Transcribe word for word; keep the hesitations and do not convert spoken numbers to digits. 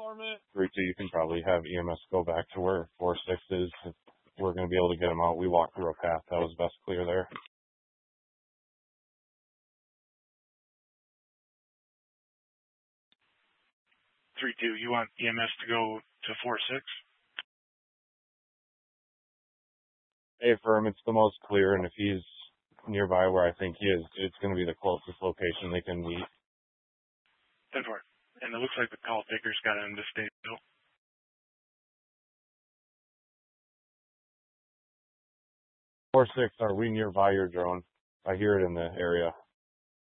three two, you can probably have E M S go back to where four six is. If we're going to be able to get them out. We walked through a path that was best clear there. three two, you want E M S to go to four six? Hey, firm, it's the most clear, and if he's nearby where I think he is, it's going to be the closest location they can meet. ten four. And it looks like the call taker's got him to stay still. four six, are we nearby your drone? I hear it in the area.